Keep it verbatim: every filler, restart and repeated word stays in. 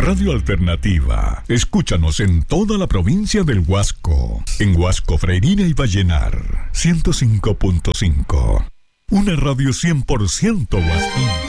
Radio Alternativa. Escúchanos en toda la provincia del Huasco. En Huasco, Freirina y Vallenar. ciento cinco punto cinco. Una radio cien por ciento huasquín.